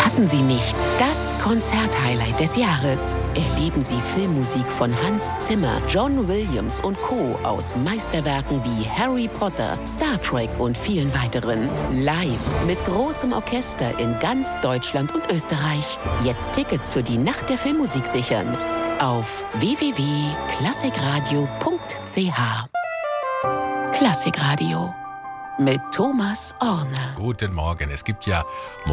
Verpassen Sie nicht das Konzerthighlight des Jahres. Erleben Sie Filmmusik von Hans Zimmer, John Williams und Co. aus Meisterwerken wie Harry Potter, Star Trek und vielen weiteren. Live mit großem Orchester in ganz Deutschland und Österreich. Jetzt Tickets für die Nacht der Filmmusik sichern. Auf www.klassikradio.ch. Klassikradio mit Thomas Orne. Guten Morgen. Es gibt ja